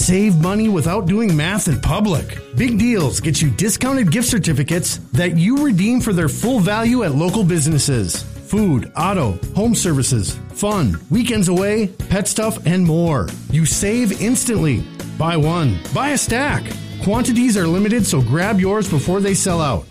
Save money without doing math in public. Big Deals get you discounted gift certificates that you redeem for their full value at local businesses. Food, auto, home services, fun, weekends away, pet stuff, and more. You save instantly. Buy one, buy a stack. Quantities are limited, so grab yours before they sell out.